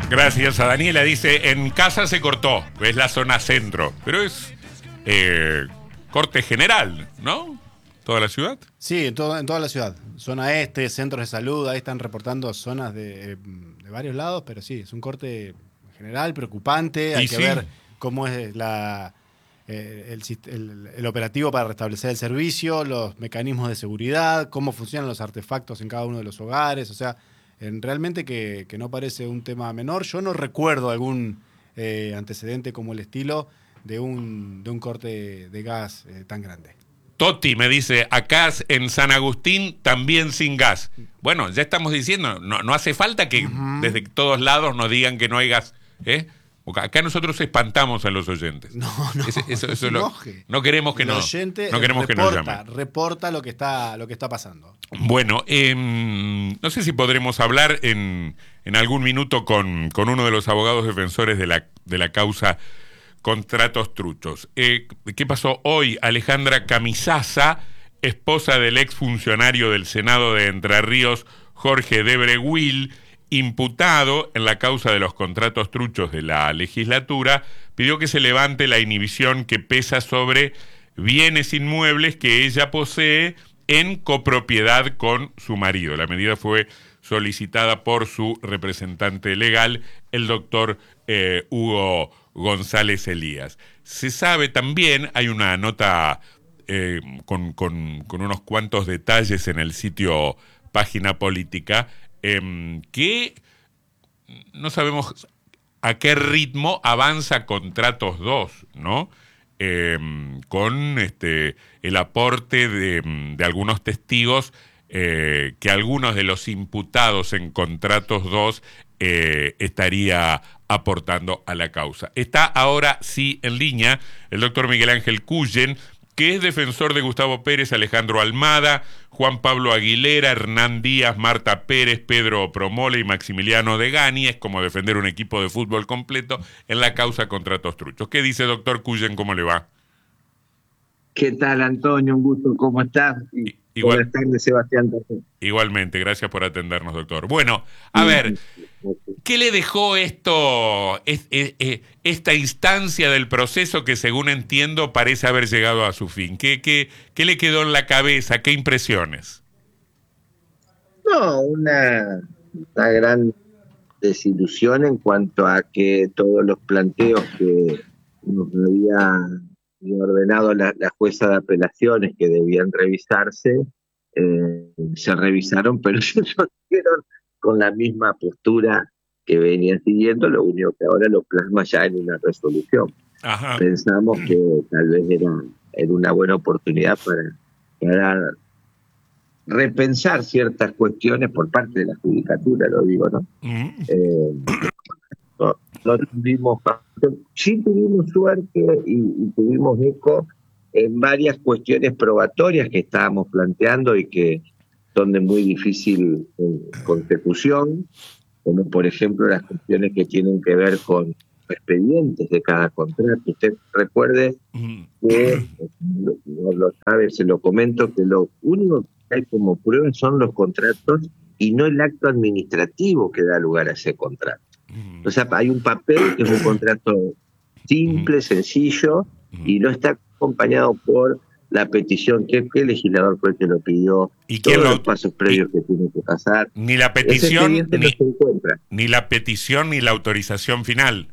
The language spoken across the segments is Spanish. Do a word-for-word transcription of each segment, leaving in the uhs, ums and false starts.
Gracias a Daniela. Dice, en casa se cortó, es la zona centro, pero es eh, corte general, ¿no? ¿Toda la ciudad? Sí, en, todo, en toda la ciudad. Zona este, centros de salud, ahí están reportando zonas de, de varios lados, pero sí, es un corte general, preocupante. Hay Y que sí. ver cómo es la, eh, el, el, el operativo para restablecer el servicio, los mecanismos de seguridad, cómo funcionan los artefactos en cada uno de los hogares. O sea, en, realmente que, que no parece un tema menor. Yo no recuerdo algún eh, antecedente como el estilo de un, de un corte de gas eh, tan grande. Toti me dice, acá en San Agustín también sin gas. Bueno, ya estamos diciendo, no, no hace falta que uh-huh. desde todos lados nos digan que no hay gas. ¿eh? Acá nosotros espantamos a los oyentes. No, no, eso, eso, no, eso lo, no queremos que el no, oyente no queremos reporta, que nos llamen. Reporta lo que está, lo que está pasando. Bueno, eh, no sé si podremos hablar en, en algún minuto con, con uno de los abogados defensores de la, de la causa Contratos Truchos. Eh, ¿Qué pasó hoy? Alejandra Camisaza, esposa del exfuncionario del Senado de Entre Ríos, Jorge Debreguil, imputado en la causa de los contratos truchos de la legislatura, pidió que se levante la inhibición que pesa sobre bienes inmuebles que ella posee en copropiedad con su marido. La medida fue solicitada por su representante legal, el doctor eh, Hugo González Elías. Se sabe también, hay una nota eh, con, con, con unos cuantos detalles en el sitio Página Política, eh, que no sabemos a qué ritmo avanza Contratos dos, ¿no? Eh, con este el aporte de, de algunos testigos eh, que algunos de los imputados en Contratos dos eh, estaría aportando a la causa. Está ahora sí en línea el doctor Miguel Ángel Cuyen, que es defensor de Gustavo Pérez, Alejandro Almada, Juan Pablo Aguilera, Hernán Díaz, Marta Pérez, Pedro Promole y Maximiliano Degani. Es como defender un equipo de fútbol completo en la causa Contratos Truchos. ¿Qué dice doctor Cuyen? ¿Cómo le va? ¿Qué tal, Antonio? Un gusto. ¿Cómo estás? Y Igual, buenas tardes, Sebastián. Igualmente, gracias por atendernos, doctor. Bueno, a ver, ¿qué le dejó esto, es, es, es, esta instancia del proceso que, según entiendo, parece haber llegado a su fin? ¿Qué, qué, qué le quedó en la cabeza? ¿Qué impresiones? No, una, una gran desilusión en cuanto a que todos los planteos que nos había ordenado la, la jueza de apelaciones que debían revisarse, eh, se revisaron, pero se siguieron con la misma postura que venían siguiendo, lo único que ahora lo plasma ya en una resolución. Ajá. Pensamos que tal vez era, era una buena oportunidad para, para repensar ciertas cuestiones por parte de la judicatura, lo digo, ¿no? Uh-huh. eh, no, no tuvimos, sí tuvimos suerte y, y tuvimos eco en varias cuestiones probatorias que estábamos planteando y que son de muy difícil eh, consecución, como por ejemplo las cuestiones que tienen que ver con expedientes de cada contrato. Usted recuerde que, no lo sabe, se lo comento, que lo único que hay como prueba son los contratos y no el acto administrativo que da lugar a ese contrato. O sea, hay un papel que es un contrato simple, sencillo, y no está acompañado por la petición. ¿Qué, qué legislador fue el que lo pidió? ¿Y todos lo, los pasos previos y, que tiene que pasar. Ni la petición, ni, no se encuentra. ni la petición, ni la autorización final.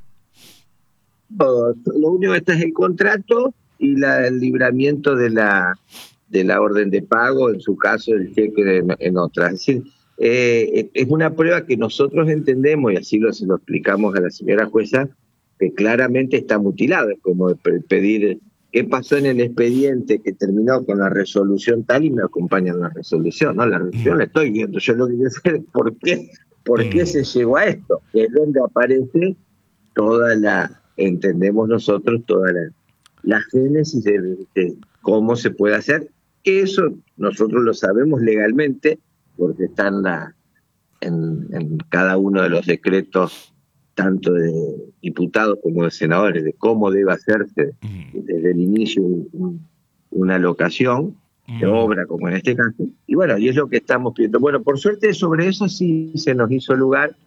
Todo, lo único que está es el contrato y la, el libramiento de la, de la orden de pago, en su caso el cheque en, en otras. Es decir, Eh, es una prueba que nosotros entendemos, y así lo, se lo explicamos a la señora jueza, que claramente está mutilado. Es como pedir qué pasó en el expediente que terminó con la resolución tal y me acompañan la resolución, ¿no? La resolución mm. la estoy viendo, yo lo que quiero saber es por qué, por mm. qué se llegó a esto, que es donde aparece toda la, entendemos nosotros, toda la, la génesis de, de cómo se puede hacer. Eso nosotros lo sabemos legalmente, porque está en, la, en, en cada uno de los decretos, tanto de diputados como de senadores, de cómo debe hacerse uh-huh. desde el inicio un, una locación uh-huh. de obra, como en este caso. Y bueno, y es lo que estamos pidiendo. Bueno, por suerte sobre eso sí se nos hizo lugar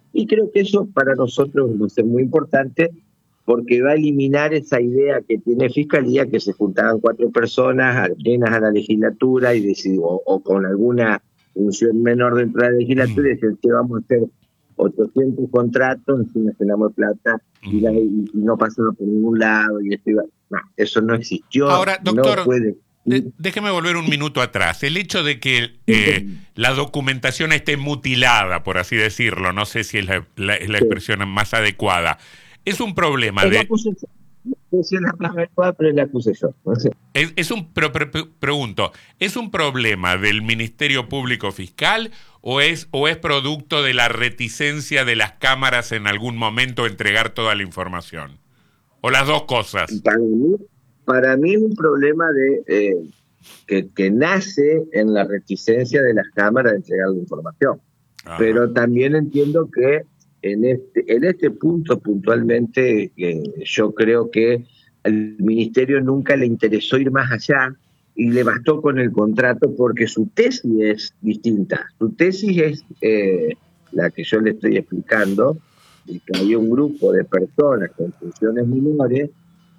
Y creo que eso para nosotros va a ser muy importante, porque va a eliminar esa idea que tiene Fiscalía, que se juntaban cuatro personas ajenas a la legislatura y decidió, o, o con alguna función menor dentro de la legislatura, y decir que vamos a hacer ochocientos contratos, encima llenamos de plata, y, la, y no pasaba por ningún lado, y esto iba, no, eso no existió. Ahora, doctor, no puede. De, déjeme volver un minuto atrás. El hecho de que eh, la documentación esté mutilada, por así decirlo, no sé si es la, la, es la expresión más adecuada, es un problema es de... La acusación, no sé si es la más adecuada, pero es la acusación. No sé. es, es un pero, pero, pregunto, ¿es un problema del Ministerio Público Fiscal o es, o es producto de la reticencia de las cámaras en algún momento a entregar toda la información? ¿O las dos cosas? Para mí, Para mí es un problema de eh, que, que nace en la reticencia de las cámaras de entregar la información. Ajá. Pero también entiendo que en este, en este punto puntualmente eh, yo creo que al ministerio nunca le interesó ir más allá y le bastó con el contrato, porque su tesis es distinta. Su tesis es eh, la que yo le estoy explicando, y que había un grupo de personas con funciones menores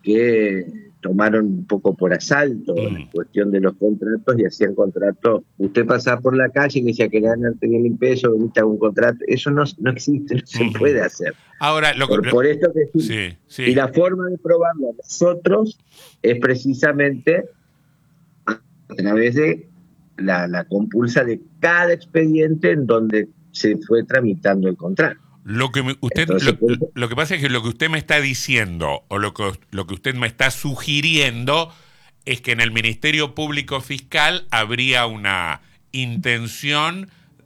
que tomaron un poco por asalto mm. la cuestión de los contratos y hacían contratos. Usted pasaba por la calle y decía que ganarte mil pesos, veniste a un contrato. Eso no, no existe, no se mm. puede hacer. Ahora, lo por, que... por esto que sí. Sí, sí. Y la forma de probarlo a nosotros es precisamente a través de la, la compulsa de cada expediente en donde se fue tramitando el contrato. Lo que me, usted Entonces, lo, lo que pasa es que lo que usted me está diciendo o lo que lo que usted me está sugiriendo es que en el Ministerio Público Fiscal habría una intención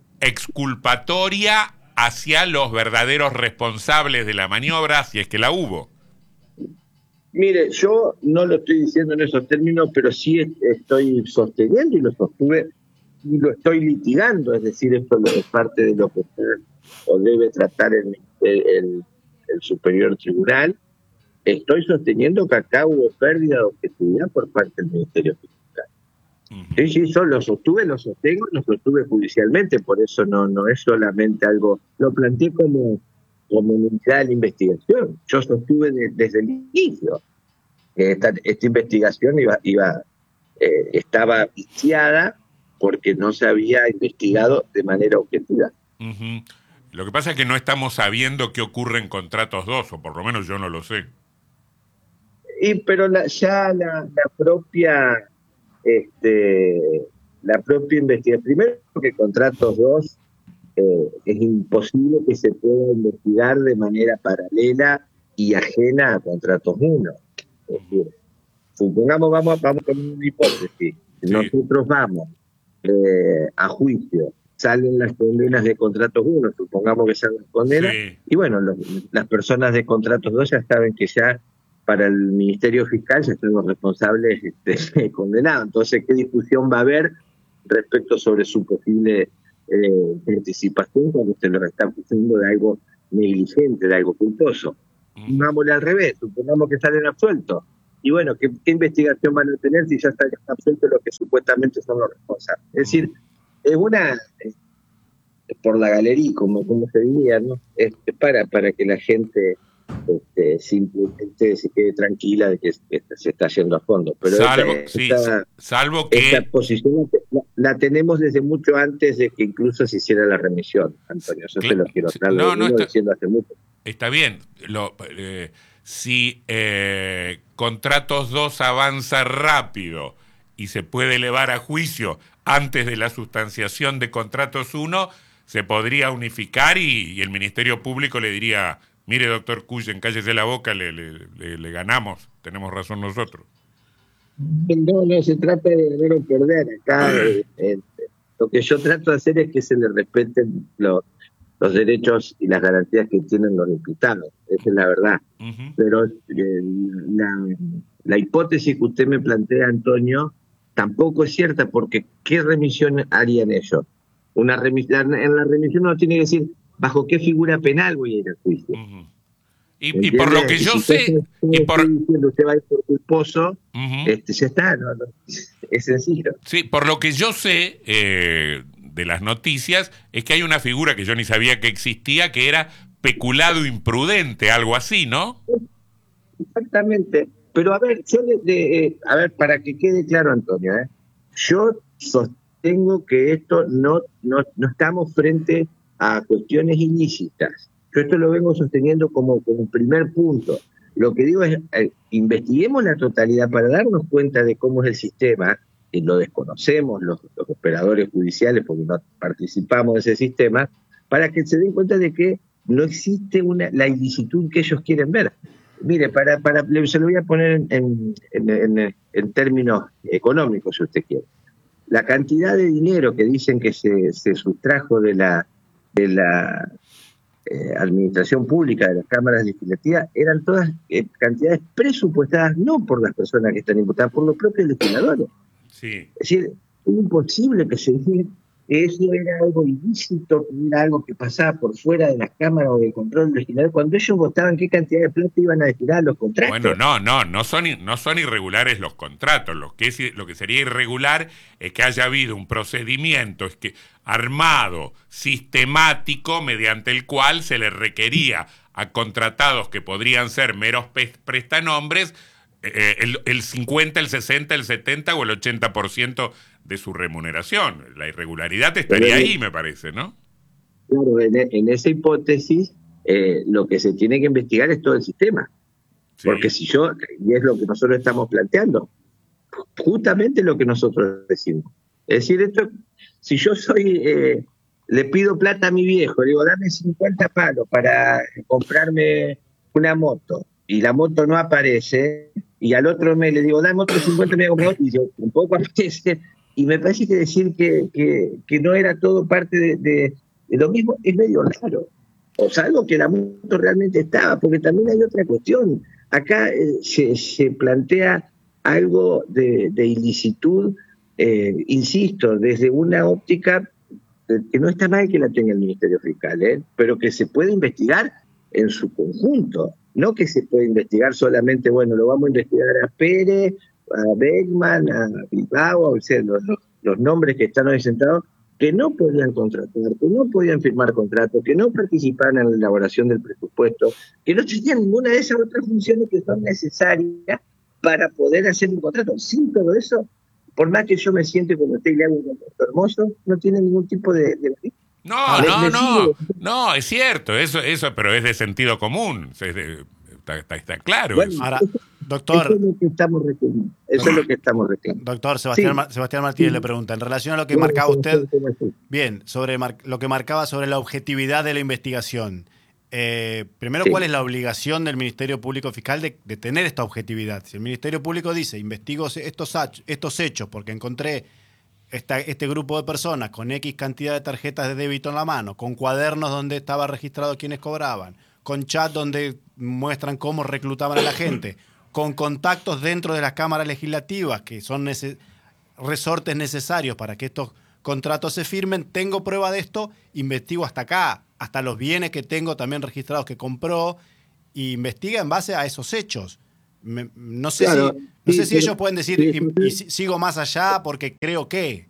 exculpatoria hacia los verdaderos responsables de la maniobra, si es que la hubo. Mire, yo no lo estoy diciendo en esos términos, pero sí estoy sosteniendo y lo sostuve y lo estoy litigando, es decir, esto es parte de lo que usted o debe tratar el, el, el superior tribunal. Estoy sosteniendo que acá hubo pérdida de objetividad por parte del Ministerio Fiscal. Uh-huh. Sí, sí, yo lo sostuve, lo sostengo, lo sostuve judicialmente, por eso no, no es solamente algo, lo planteé como, como unidad de la investigación. Yo sostuve de, desde el inicio que esta, esta investigación iba, iba eh, estaba viciada porque no se había investigado de manera objetiva. Uh-huh. Lo que pasa es que no estamos sabiendo qué ocurre en contratos dos, o por lo menos yo no lo sé. Y pero la, ya la, la propia este, la propia investigación, primero que contratos dos eh, es imposible que se pueda investigar de manera paralela y ajena a contratos uno. Es decir, supongamos, vamos, vamos con una hipótesis, sí. Nosotros vamos eh, a juicio, salen las condenas de contratos uno, supongamos que salen las condenas, sí. Y bueno, los, las personas de contratos dos ya saben que ya para el Ministerio Fiscal ya están los responsables este, condenados. Entonces, ¿qué discusión va a haber respecto sobre su posible eh, participación cuando se lo está acusando de algo negligente, de algo culposo? Mm. Vámonos al revés, supongamos que salen absueltos. Y bueno, ¿qué, qué investigación van a tener si ya están absueltos los que supuestamente son los responsables? Es decir, es una, es por la galería, como, como se diría, ¿no? Es para, para que la gente este, simplemente se quede tranquila de que, que se está yendo a fondo. Pero salvo, esta, sí, esta, salvo que... esta posición la, la tenemos desde mucho antes de que incluso se hiciera la remisión, Antonio. Eso claro, se lo quiero aclarar, no, no, está, diciendo hace mucho. Está bien, lo... Eh, si eh, contratos dos avanza rápido y se puede elevar a juicio antes de la sustanciación de contratos uno, se podría unificar y, y el Ministerio Público le diría, mire doctor Cuyen, cállese la boca, le, le, le, le ganamos, tenemos razón nosotros. No, no se trata de ganar o perder. Acá eh, eh, lo que yo trato de hacer es que se le respeten los los derechos y las garantías que tienen los imputados, esa es la verdad. Uh-huh. Pero eh, la, la hipótesis que usted me plantea, Antonio, tampoco es cierta, porque ¿qué remisión harían ellos? Una remisión, en la remisión uno tiene que decir, ¿bajo qué figura penal voy a ir al juicio? Uh-huh. Y, y por lo que yo si sé... Usted, y por... diciendo, usted va a ir por culposo, uh-huh. este, ya está, no, no, es sencillo. Sí, por lo que yo sé... Eh... de las noticias es que hay una figura que yo ni sabía que existía, que era peculado imprudente, algo así, ¿no? Exactamente. Pero a ver, yo le, de, eh, a ver, para que quede claro, Antonio, ¿eh? yo sostengo que esto no, no, no estamos frente a cuestiones ilícitas. Yo esto lo vengo sosteniendo como, como primer punto. Lo que digo es, eh, investiguemos la totalidad para darnos cuenta de cómo es el sistema, y lo desconocemos los, los operadores judiciales porque no participamos de ese sistema, para que se den cuenta de que no existe una, la ilicitud que ellos quieren ver. Mire, para, para, se lo voy a poner en, en, en, en términos económicos, si usted quiere. La cantidad de dinero que dicen que se, se sustrajo de la, de la eh, administración pública, de las cámaras legislativas, eran todas eh, cantidades presupuestadas no por las personas que están imputadas, por los propios legisladores. Sí. Es decir, es imposible que se diga que eso era algo ilícito, que era algo que pasaba por fuera de las cámaras o del control legislador, cuando ellos votaban qué cantidad de plata iban a destinar a los contratos. Bueno, no, no, no son, no son irregulares los contratos. Lo que, es, lo que sería irregular es que haya habido un procedimiento es que, armado, sistemático, mediante el cual se le requería a contratados que podrían ser meros prestanombres eh, el, el cincuenta, el sesenta, el setenta o el ochenta por ciento de su remuneración. La irregularidad estaría ahí, me parece, ¿no? Claro, en, en esa hipótesis eh, lo que se tiene que investigar es todo el sistema. Sí. Porque si yo, y es lo que nosotros estamos planteando, justamente lo que nosotros decimos. Es decir, esto, si yo soy, eh, le pido plata a mi viejo, le digo, dame cincuenta palos para comprarme una moto, y la moto no aparece, y al otro mes le digo, dame otros cincuenta, me voy a comprar otro, y yo tampoco aparece. Y me parece que decir que, que, que no era todo parte de, de, de lo mismo es medio raro. O salvo que la moto realmente estaba, porque también hay otra cuestión. Acá eh, se, se plantea algo de, de ilicitud, eh, insisto, desde una óptica que no está mal que la tenga el Ministerio Fiscal, ¿eh? pero que se puede investigar en su conjunto. No que se puede investigar solamente, bueno, lo vamos a investigar a Pérez, a Beckman, a Bilbao, o sea, los, los nombres que están hoy sentados, que no podían contratar, que no podían firmar contratos, que no participaban en la elaboración del presupuesto, que no tenían ninguna de esas otras funciones que son necesarias para poder hacer un contrato. Sin todo eso, por más que yo me siente como usted y le hago un contrato hermoso, no tiene ningún tipo de... de... No, le, no, le no, no, es cierto, eso, eso, pero es de sentido común, es de, está, está, está claro. Bueno, eso. Ahora, doctor, eso es lo que estamos reclamando. Eso es lo que estamos reclamando. Doctor Sebastián, sí. Sebastián Martínez sí. le pregunta, en relación a lo que bueno, marcaba usted, bien, sobre mar, lo que marcaba sobre la objetividad de la investigación. Eh, primero, sí. ¿cuál es la obligación del Ministerio Público Fiscal de, de tener esta objetividad? Si el Ministerio Público dice, investigo estos, estos hechos porque encontré esta, este grupo de personas con X cantidad de tarjetas de débito en la mano, con cuadernos donde estaba registrado quienes cobraban, con chat donde muestran cómo reclutaban a la gente, con contactos dentro de las cámaras legislativas que son nece- resortes necesarios para que estos contratos se firmen, tengo prueba de esto, investigo hasta acá, hasta los bienes que tengo también registrados que compró, y investiga en base a esos hechos. Me, no sé, claro, si, no sí, sé si ellos pueden decir, sí, y, y sigo más allá porque creo que...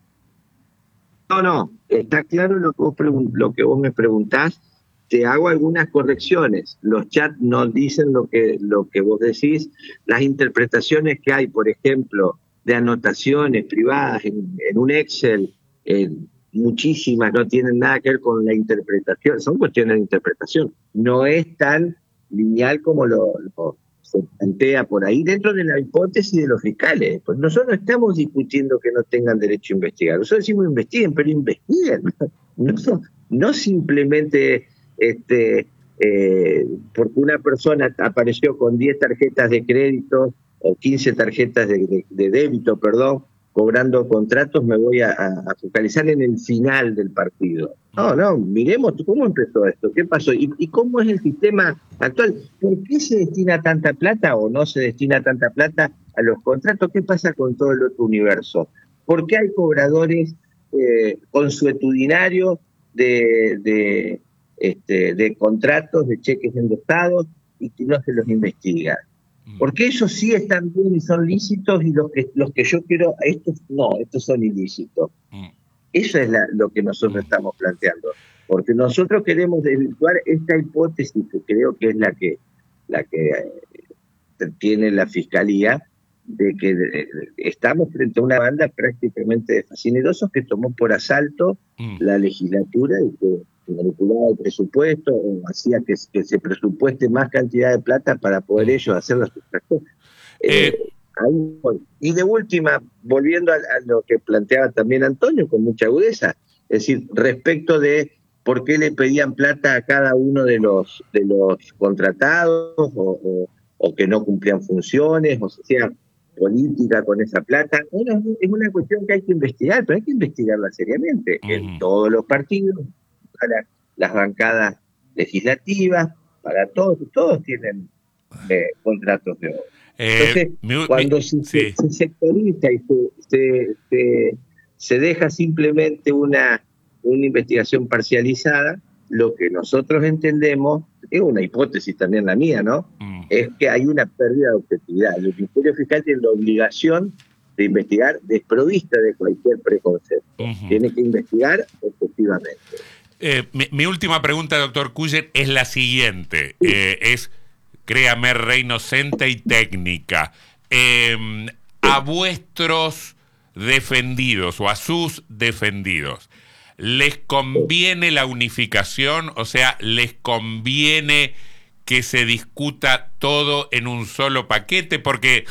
No, no, está claro lo que vos, pregun- lo que vos me preguntás. Te hago algunas correcciones. Los chats no dicen lo que, lo que vos decís. Las interpretaciones que hay, por ejemplo, de anotaciones privadas en, en un Excel, eh, muchísimas no tienen nada que ver con la interpretación. Son cuestiones de interpretación. No es tan lineal como lo, lo se plantea por ahí dentro de la hipótesis de los fiscales. Pues nosotros no estamos discutiendo que no tengan derecho a investigar. Nosotros decimos investiguen, pero investiguen. No, no simplemente... Este, eh, porque una persona apareció con diez tarjetas de crédito o quince tarjetas de, de, de débito, perdón, cobrando contratos, me voy a, a focalizar en el final del partido. No, no, miremos cómo empezó esto, qué pasó y, y cómo es el sistema actual. ¿Por qué se destina tanta plata o no se destina tanta plata a los contratos? ¿Qué pasa con todo el otro universo? ¿Por qué hay cobradores eh, consuetudinarios de... de Este, de contratos, de cheques endosados y que no se los investiga? Porque ellos sí están bien y son lícitos y los que, los que yo quiero, estos no, estos son ilícitos. Eso es la, lo que nosotros estamos planteando. Porque nosotros queremos desvirtuar esta hipótesis que creo que es la que, la que eh, tiene la Fiscalía, de que eh, estamos frente a una banda prácticamente de fascinerosos que tomó por asalto mm. la legislatura y que manipulaba el presupuesto o hacía que, que se presupueste más cantidad de plata para poder ellos hacer las cosas. Eh, eh. Ahí, y de última, volviendo a, a lo que planteaba también Antonio con mucha agudeza, es decir, respecto de por qué le pedían plata a cada uno de los de los contratados o, o, o que no cumplían funciones, o sea, política con esa plata. Bueno, es una cuestión que hay que investigar, pero hay que investigarla seriamente uh-huh. en todos los partidos, para las bancadas legislativas, para todos, todos tienen eh, contratos de obra. Eh, Entonces, mi, cuando mi, se, sí. se sectoriza y se, se, se, se deja simplemente una, una investigación parcializada, lo que nosotros entendemos, es una hipótesis también la mía, ¿no? Mm. Es que hay una pérdida de objetividad. El Ministerio Fiscal tiene la obligación de investigar desprovista de cualquier preconcepto. Uh-huh. Tiene que investigar efectivamente. Eh, mi, mi última pregunta, doctor Cuyen, es la siguiente. Sí. Eh, es, créame, re inocente y técnica. Eh, a vuestros defendidos o a sus defendidos, ¿les conviene la unificación? O sea, ¿les conviene que se discuta todo en un solo paquete? Porque,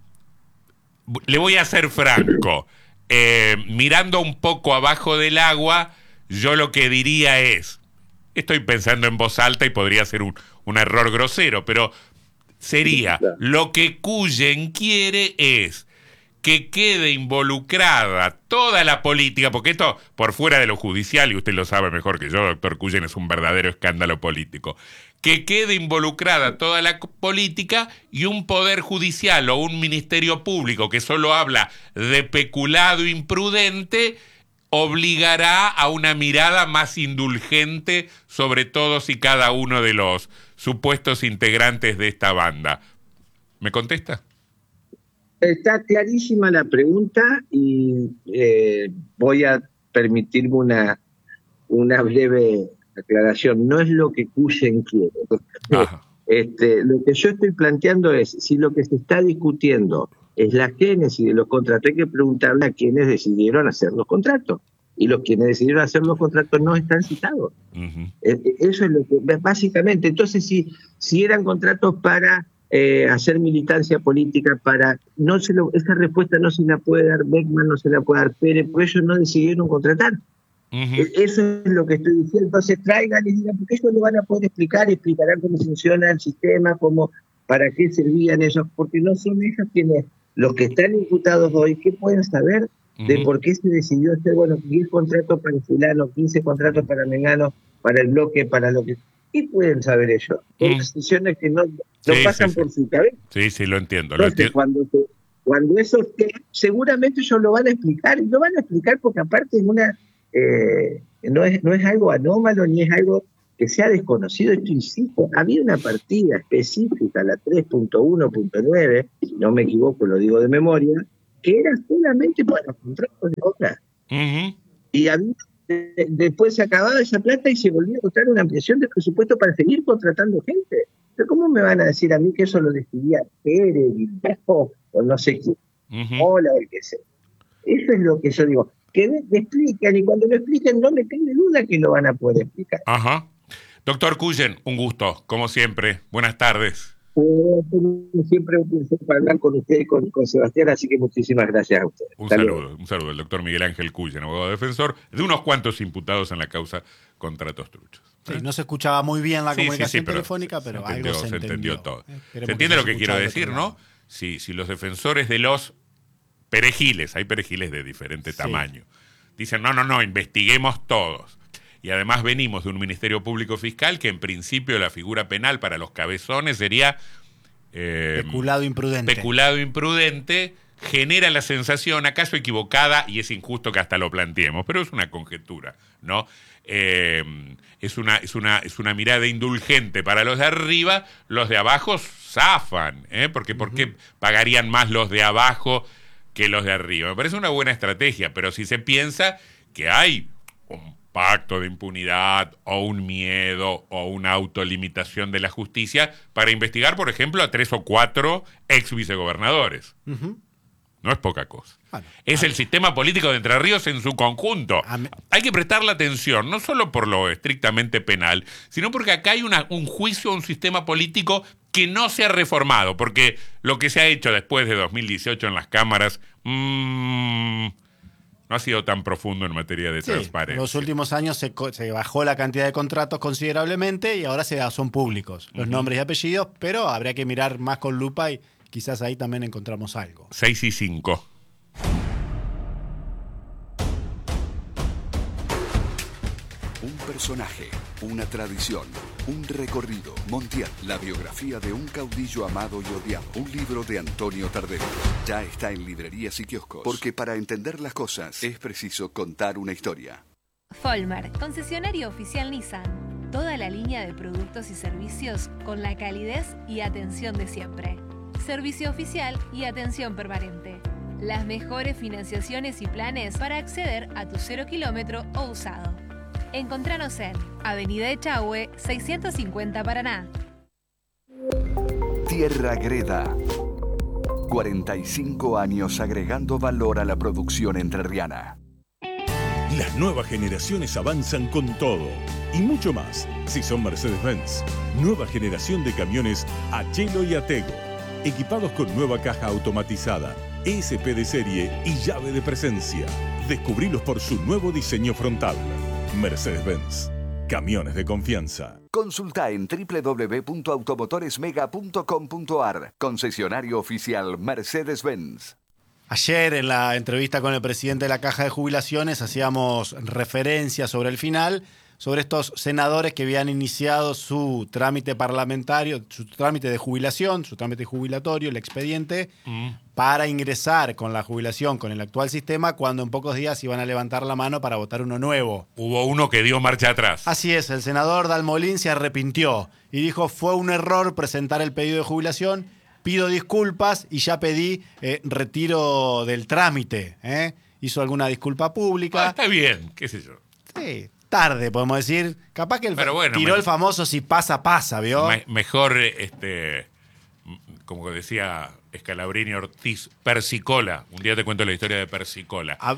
le voy a ser franco, eh, mirando un poco abajo del agua, yo lo que diría es, estoy pensando en voz alta y podría ser un, un error grosero, pero sería, lo que Cuyen quiere es que quede involucrada toda la política, porque esto, por fuera de lo judicial, y usted lo sabe mejor que yo, doctor Cuyen, es un verdadero escándalo político, que quede involucrada toda la política y un poder judicial o un ministerio público que solo habla de peculado imprudente, obligará a una mirada más indulgente sobre todos y cada uno de los supuestos integrantes de esta banda. ¿Me contesta? Está clarísima la pregunta y eh, voy a permitirme una, una breve aclaración. No es lo que Cuyen quiere. Este, lo que yo estoy planteando es, si lo que se está discutiendo es la génesis de los contratos, hay que preguntarle a quienes decidieron hacer los contratos. Y los quienes decidieron hacer los contratos no están citados. Uh-huh. Eso es lo que, básicamente. Entonces, si, si eran contratos para eh, hacer militancia política, para no se lo, esa respuesta no se la puede dar Beckman, no se la puede dar Pérez, porque ellos no decidieron contratar. Uh-huh. Eso es lo que estoy diciendo. Entonces, traigan y digan, porque ellos lo van a poder explicar, explicarán cómo funciona el sistema, cómo, para qué servían ellos, porque no son ellos quienes, los que están imputados hoy, ¿qué pueden saber de uh-huh. por qué se decidió hacer, bueno, diez contratos para fulano, quince contratos para mengano, para el bloque, para lo que... ¿Qué pueden saber ellos? Son uh-huh. decisiones que no, no sí, pasan sí, por sí. su cabeza. Sí, sí, lo entiendo. Entonces, lo entiendo. Cuando, se, cuando eso esté, seguramente ellos lo van a explicar, y lo van a explicar porque aparte es una, eh, no, es, no es algo anómalo, ni es algo que sea desconocido. Esto, insisto, había una partida específica, la tres punto uno punto nueve, si no me equivoco, lo digo de memoria, que era solamente para los contratos de obra. Uh-huh. Y había, de, después se acababa esa plata y se volvía a encontrar una ampliación de presupuesto para seguir contratando gente. Pero ¿cómo me van a decir a mí que eso lo decidía Pérez, Villejo, o no sé quién? Uh-huh. Hola, el que sea. Eso es lo que yo digo. Que me, me explican, y cuando lo expliquen no me tengo duda que lo van a poder explicar. Ajá. Doctor Cuyen, un gusto, como siempre. Buenas tardes. Siempre un placer para hablar con usted y con, con Sebastián, así que muchísimas gracias a usted. Un Hasta saludo, luego. un saludo al doctor Miguel Ángel Cuyen, abogado defensor de unos cuantos imputados en la causa contratos truchos. Sí, no se escuchaba muy bien la sí, comunicación sí, sí, pero telefónica, pero se entendió, algo se, se entendió. entendió todo. Eh, ¿Se entiende lo que quiero decir, no? Si, si los defensores de los perejiles, hay perejiles de diferente sí. tamaño, dicen, no, no, no, investiguemos todos. Y además venimos de un Ministerio Público Fiscal que en principio la figura penal para los cabezones sería... Eh, peculado imprudente. Peculado imprudente, genera la sensación, acaso equivocada, y es injusto que hasta lo planteemos, pero es una conjetura, ¿no? Eh, es, una, es, una, es una mirada indulgente para los de arriba, los de abajo zafan, ¿eh? Porque, uh-huh. ¿por qué pagarían más los de abajo que los de arriba? Me parece una buena estrategia, pero si se piensa que hay un pacto de impunidad o un miedo o una autolimitación de la justicia para investigar, por ejemplo, a tres o cuatro ex vicegobernadores. Uh-huh. No es poca cosa. Bueno, es el sistema político de Entre Ríos en su conjunto. Hay que prestarle atención, no solo por lo estrictamente penal, sino porque acá hay una, un juicio, un sistema político que no se ha reformado, porque lo que se ha hecho después de dos mil dieciocho en las cámaras mmm, no ha sido tan profundo en materia de sí, transparencia. En los últimos años se, se bajó la cantidad de contratos considerablemente y ahora se, son públicos los uh-huh. nombres y apellidos, pero habría que mirar más con lupa y quizás ahí también encontramos algo. seis y cinco. Un personaje, una tradición, un recorrido. Montiel, la biografía de un caudillo amado y odiado. Un libro de Antonio Tardelli. Ya está en librerías y kioscos. Porque para entender las cosas es preciso contar una historia. Folmar, concesionario oficial Nissan. Toda la línea de productos y servicios con la calidez y atención de siempre. Servicio oficial y atención permanente. Las mejores financiaciones y planes para acceder a tu cero kilómetro o usado. Encontranos en Avenida Echagüe, seiscientos cincuenta Paraná. Tierra Greda. cuarenta y cinco años agregando valor a la producción entrerriana. Las nuevas generaciones avanzan con todo y mucho más si son Mercedes-Benz. Nueva generación de camiones Achelo y Atego, equipados con nueva caja automatizada, E S P de serie y llave de presencia. Descubrilos por su nuevo diseño frontal. Mercedes-Benz. Camiones de confianza. Consulta en doble u doble u doble u punto automotoresmega punto com punto a r. Concesionario oficial Mercedes-Benz. Ayer en la entrevista con el presidente de la Caja de Jubilaciones hacíamos referencia sobre el final, sobre estos senadores que habían iniciado su trámite parlamentario, su trámite de jubilación, su trámite jubilatorio, el expediente, mm. para ingresar con la jubilación, con el actual sistema, cuando en pocos días iban a levantar la mano para votar uno nuevo. Hubo uno que dio marcha atrás. Así es, el senador Dalmolín se arrepintió y dijo, fue un error presentar el pedido de jubilación, pido disculpas y ya pedí eh, retiro del trámite. ¿eh? Hizo alguna disculpa pública. Ah, está bien, qué sé yo. Sí. Tarde, podemos decir. Capaz que el bueno, tiró me, el famoso si pasa, pasa, ¿vio? Me, mejor, este, como decía Scalabrini Ortiz, Persicola. Un día te cuento la historia de Persicola. A...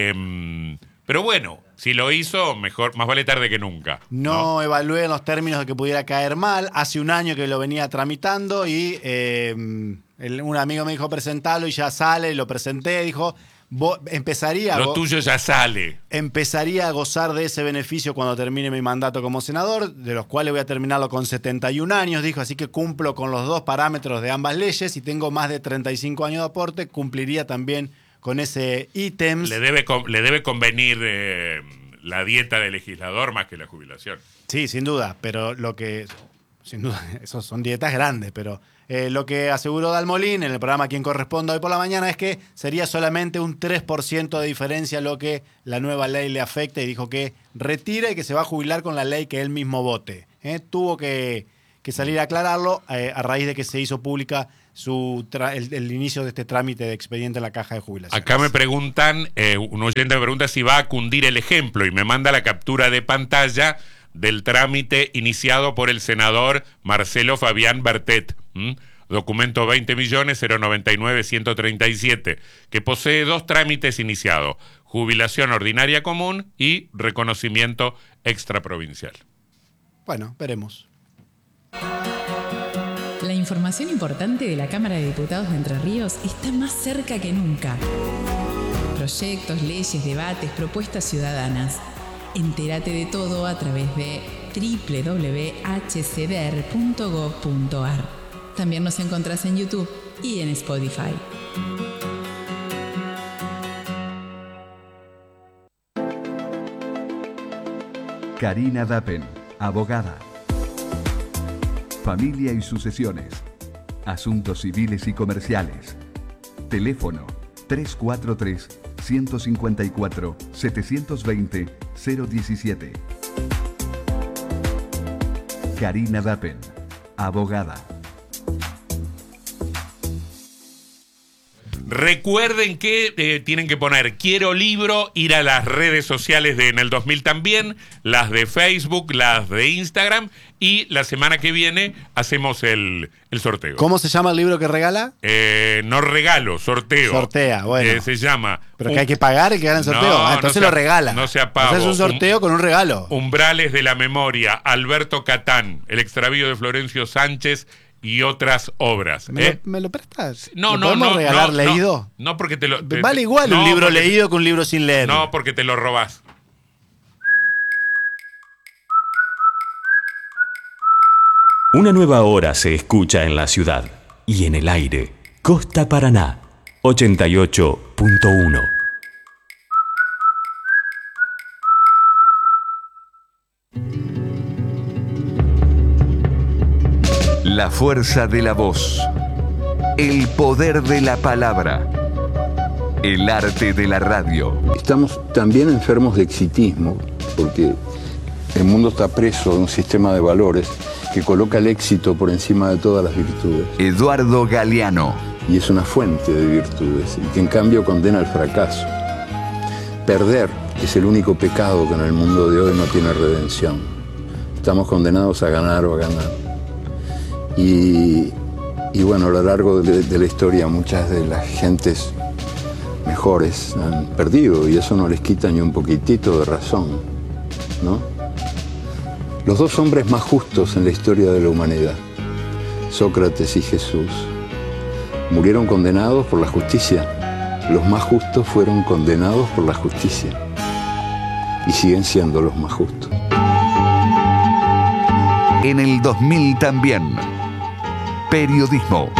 Eh, pero bueno, si lo hizo, mejor, más vale tarde que nunca. No, no evalué en los términos de que pudiera caer mal. Hace un año que lo venía tramitando y eh, el, un amigo me dijo presentarlo y ya sale, lo presenté, dijo... Empezaría Lo tuyo ya sale. Empezaría a gozar de ese beneficio cuando termine mi mandato como senador, de los cuales voy a terminarlo con setenta y un años, dijo, así que cumplo con los dos parámetros de ambas leyes y tengo más de treinta y cinco años de aporte, cumpliría también con ese ítem. Le debe, le debe convenir eh, la dieta del legislador más que la jubilación. Sí, sin duda, pero lo que... Sin duda, esos son dietas grandes, pero eh, lo que aseguró Dalmolín en el programa Quien Corresponda hoy por la mañana es que sería solamente un tres por ciento de diferencia lo que la nueva ley le afecta y dijo que retira y que se va a jubilar con la ley que él mismo vote. ¿eh? Tuvo que, que salir a aclararlo eh, a raíz de que se hizo pública su tra- el, el inicio de este trámite de expediente en la Caja de Jubilación. Acá me preguntan, eh, un oyente me pregunta si va a cundir el ejemplo y me manda la captura de pantalla del trámite iniciado por el senador Marcelo Fabián Bertet, ¿m? documento veinte millones cero noventa y nueve ciento treinta y siete, que posee dos trámites iniciados, jubilación ordinaria común y reconocimiento extraprovincial. Bueno, veremos. La información importante de la Cámara de Diputados de Entre Ríos está más cerca que nunca. Proyectos, leyes, debates, propuestas ciudadanas. Entérate de todo a través de doble u doble u doble u punto h c d r punto gov punto a r. También nos encontrás en YouTube y en Spotify. Karina Dappen, abogada. Familia y sucesiones. Asuntos civiles y comerciales. Teléfono tres cuatro tres, uno cinco cuatro, siete dos cero, cero diecisiete. Karina Dappen, abogada. Recuerden que eh, tienen que poner quiero libro, ir a las redes sociales de En el dos mil también, las de Facebook, las de Instagram, y la semana que viene hacemos el, el sorteo. ¿Cómo se llama el libro que regala? Eh, no regalo, sorteo. Sortea, bueno. Eh, se llama... Pero que un- hay que pagar el que gana el sorteo. No, Ah, entonces no sea- lo regala. no sea pavo. Entonces es un sorteo Un- con un regalo. Umbrales de la memoria, Alberto Catán, El extravío de Florencio Sánchez y otras obras. ¿Me, ¿eh? lo, ¿Me lo prestas? No, ¿Lo no, podemos no. regalar no, leído? No, no, porque te lo... te- Vale igual no, un libro porque- leído que un libro sin leer. No, porque te lo robás. Una nueva hora se escucha en la ciudad y en el aire. Costa Paraná, ochenta y ocho punto uno. La fuerza de la voz. El poder de la palabra. El arte de la radio. Estamos también enfermos de exitismo, porque el mundo está preso de un sistema de valores que coloca el éxito por encima de todas las virtudes. Eduardo Galeano. Y es una fuente de virtudes, y que en cambio condena al fracaso. Perder es el único pecado que en el mundo de hoy no tiene redención. Estamos condenados a ganar o a ganar. Y, y bueno, a lo largo de, de la historia muchas de las gentes mejores han perdido, y eso no les quita ni un poquitito de razón, ¿no? Los dos hombres más justos en la historia de la humanidad, Sócrates y Jesús, murieron condenados por la justicia. Los más justos fueron condenados por la justicia y siguen siendo los más justos. En el dos mil también. Periodismo.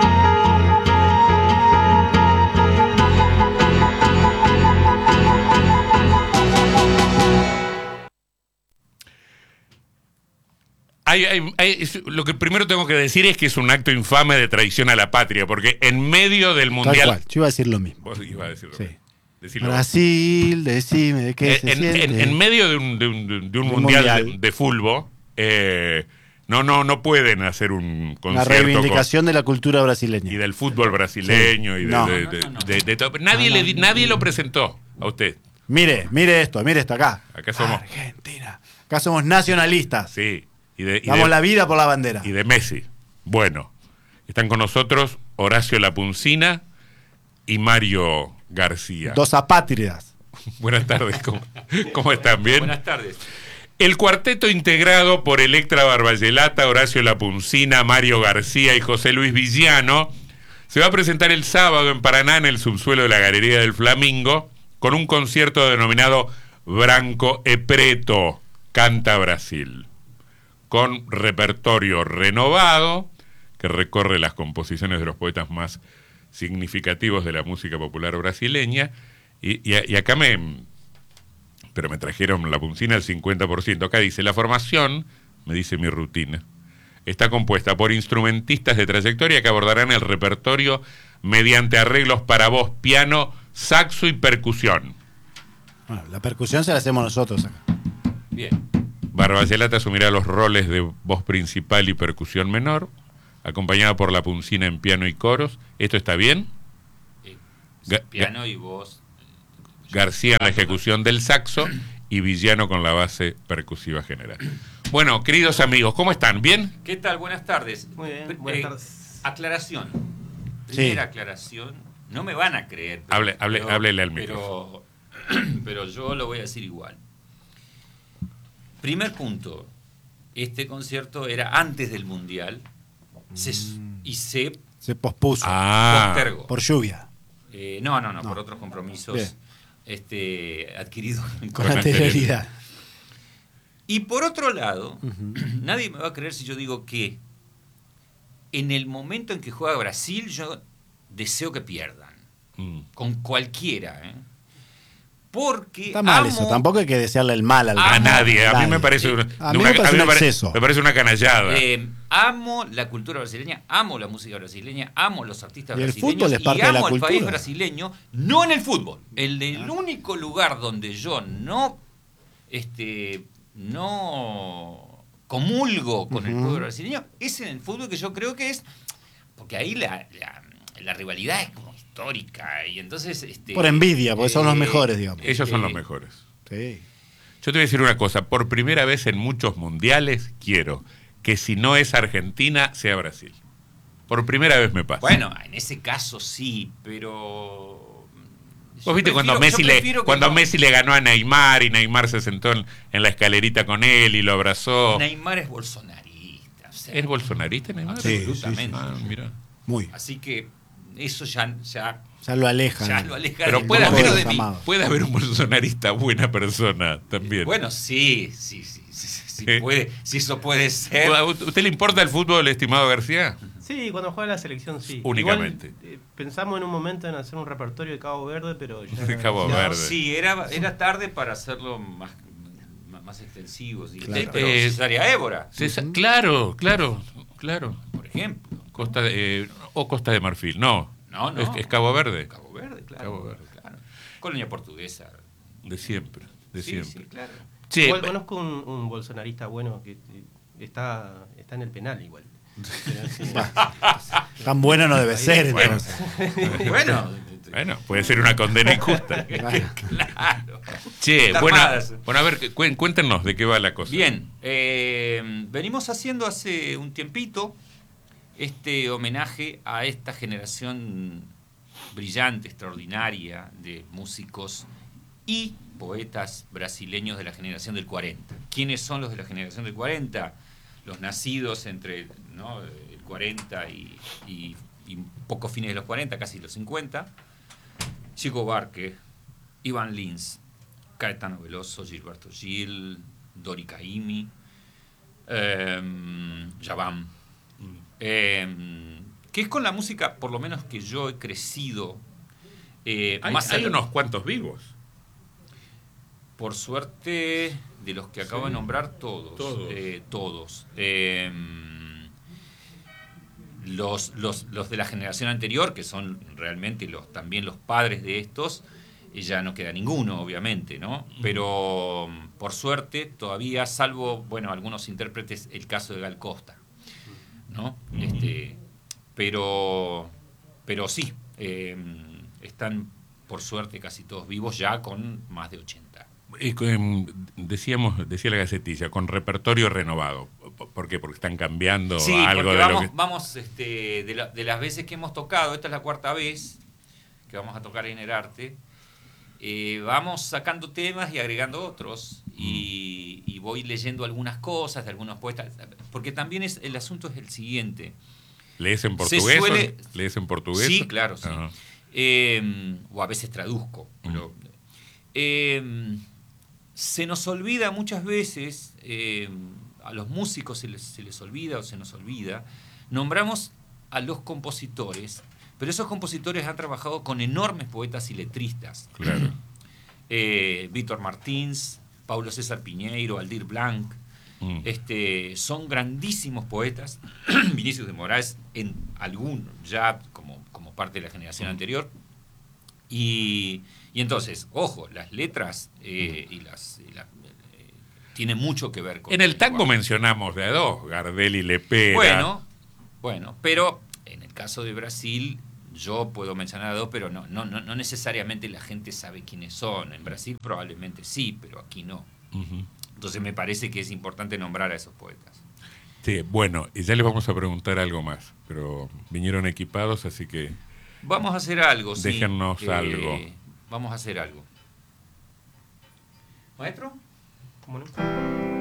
Hay, hay- hay- es- lo que primero tengo que decir es que es un acto infame de traición a la patria, porque en medio del Tal mundial... cual. Yo iba a decir lo mismo. Vos ibas a decirlo. Sí. Decilo. Brasil, decime de qué Eh, se en, siente. en- en medio de un, de un- de un De un mundial, mundial. De, de fútbol, eh, no, no, no pueden hacer un La concierto reivindicación de la cultura con- brasileña. y del fútbol brasileño Sí. y de, No. de- de- de- de todo. Nadie, No, no, le, di- no, nadie no. lo presentó a usted. Mire, mire esto, mire esto acá. Acá somos. Argentina. Acá somos nacionalistas. Sí. Y de, y Damos de- la vida por la bandera. y de Messi. Bueno, están con nosotros Horacio Lapuncina y Mario García. Dos apátridas. Buenas tardes, ¿cómo, cómo están? ¿Bien? Buenas tardes. El cuarteto integrado por Electra Barbayelata, Horacio Lapuncina, Mario García y José Luis Villano se va a presentar el sábado en Paraná en el subsuelo de la Galería del Flamingo con un concierto denominado Branco e Preto, Canta Brasil, con repertorio renovado que recorre las composiciones de los poetas más significativos de la música popular brasileña. Y, y, y acá me... Pero me trajeron la puncina al cincuenta por ciento. Acá dice, la formación, me dice mi rutina, está compuesta por instrumentistas de trayectoria que abordarán el repertorio mediante arreglos para voz, piano, saxo y percusión. Bueno, la percusión se la hacemos nosotros acá. Bien. Barbayelata asumirá los roles de voz principal y percusión menor, acompañada por la puncina en piano y coros. ¿Esto está bien? Eh, Ga- piano y voz. García en la ejecución del saxo y Villano con la base percusiva general. Bueno, queridos amigos, ¿cómo están? ¿Bien? ¿Qué tal? Buenas tardes. Muy bien, Eh, buenas tardes. Aclaración. Sí. Primera aclaración. No me van a creer. pero- Hable- hable- pero- háblele al pero, pero yo lo voy a decir igual. Primer punto. Este concierto era antes del Mundial se- y se Se pospuso. Ah, postergó. Por lluvia. Eh, no, no, no, No. por otros compromisos Bien. este, adquiridos Con Con anterioridad. Y por otro lado, Ujú. nadie me va a creer si yo digo que en el momento en que juega Brasil, yo deseo que pierdan. mm. Con cualquiera, ¿eh? Porque Está mal amo- eso. Tampoco hay que desearle el mal al A Amo- nadie, a mí nadie. me parece una, A mí una- me parece un pare- exceso. me parece una canallada. eh, amo la cultura brasileña, amo la música brasileña, amo los artistas Y el brasileños fútbol es parte y de amo la el país cultura. brasileño, no en el fútbol. El, el único lugar donde yo no este no comulgo con el Ujú. pueblo brasileño es en el fútbol, que yo creo que es porque ahí la, la, la rivalidad es como histórica. Y entonces, este, Por envidia, porque son los eh, mejores, digamos. Ellos son eh, los mejores. Sí. Yo te voy a decir una cosa, por primera vez en muchos mundiales quiero que si no es Argentina, sea Brasil. Por primera vez me pasa. Bueno, en ese caso sí, pero... Vos viste cuando, Messi le, cuando no. Messi le ganó a Neymar y Neymar se sentó en, en la escalerita con él y lo abrazó. Neymar es bolsonarista. O sea, ¿Es bolsonarista Neymar? Sí, absolutamente. Sí, sí, sí. Ah, mira. Muy. Así que eso ya... ya Ya lo aleja. Ya lo aleja. Pero puede haber, de mí. puede haber un bolsonarista buena persona también. Bueno, sí, sí, sí. sí, sí ¿Eh? puede, si eso puede ser. ¿A usted le importa el fútbol, estimado García? Sí, cuando juega la selección sí. Únicamente. Igual, eh, pensamos en un momento en hacer un repertorio de Cabo Verde, pero ya... De Cabo ya, Verde. Sí, era, era tarde para hacerlo más, más extensivo. ¿Sí? Claro. Pero Eh, Cesárea Évora. César, claro, claro, claro. Por ejemplo. Costa de, eh, o Costa de Marfil, no. No, no. Es, es Cabo Verde. Cabo Verde, claro. Cabo Verde. Claro. Colonia portuguesa. De siempre, de sí, siempre. Sí, claro. Sí, igual conozco un, un bolsonarista bueno que está, está en el penal igual. Tan bueno no debe ser. Bueno, bueno, bueno, puede ser una condena injusta. Claro. Che, bueno, bueno, a ver, cu cuéntenos de qué va la cosa. Bien, eh, venimos haciendo hace un tiempito este homenaje a esta generación brillante, extraordinaria de músicos y poetas brasileños de la generación del cuarenta. ¿Quiénes son los de la generación del cuarenta? Los nacidos entre, ¿no?, el cuarenta y, y, y pocos fines de los cuarenta, casi los cincuenta. Chico Buarque, Iván Lins, Caetano Veloso, Gilberto Gil, Dori Caymmi, eh, Javan. Eh, que es con la música, por lo menos que yo he crecido. Eh, hay, más hay allá, unos cuantos vivos. Por suerte, de los que acabo sí, de nombrar, todos. Todos. Eh, todos. Eh, los, los, los de la generación anterior, que son realmente los, también los padres de estos, ya no queda ninguno, obviamente, ¿no? Pero, por suerte, todavía, salvo, bueno, algunos intérpretes, el caso de Gal Costa, ¿no? Uh-huh. Este, pero, pero sí, eh, están, por suerte, casi todos vivos, ya con más de ochenta. Eh, decíamos, decía la Gacetilla, con repertorio renovado. ¿Por qué? Porque están cambiando sí, algo porque de vamos, lo que... vamos este, de, la, de las veces que hemos tocado, esta es la cuarta vez que vamos a tocar en el arte, eh, vamos sacando temas y agregando otros, y, y voy leyendo algunas cosas de algunos poetas, porque también es, el asunto es el siguiente. ¿Lees en portugués? Suele... ¿Lees en portugués? Sí, claro, sí. Uh-huh. eh, o a veces traduzco. Uh-huh. Pero, eh, se nos olvida muchas veces, eh, a los músicos se les, se les olvida o se nos olvida, nombramos a los compositores, pero esos compositores han trabajado con enormes poetas y letristas. Claro. eh, Víctor Martins, Paulo César Piñeiro, Aldir Blanc, mm. este, son grandísimos poetas. Vinicius de Moraes, en algún, ya como, como parte de la generación mm. anterior. Y, y entonces, ojo, las letras eh, y las... Y la, eh, tienen mucho que ver con... En el tango lenguaje. Mencionamos de a dos, Gardel y Lepera. Bueno, bueno, pero en el caso de Brasil... Yo puedo mencionar a dos, pero no, no, no necesariamente la gente sabe quiénes son. En Brasil probablemente sí, pero aquí no. Uh-huh. Entonces me parece que es importante nombrar a esos poetas. Sí, bueno, y ya les vamos a preguntar algo más, pero vinieron equipados, así que... Vamos a hacer algo, sí. Déjennos eh, algo. Vamos a hacer algo. ¿Maestro? ¿Cómo no?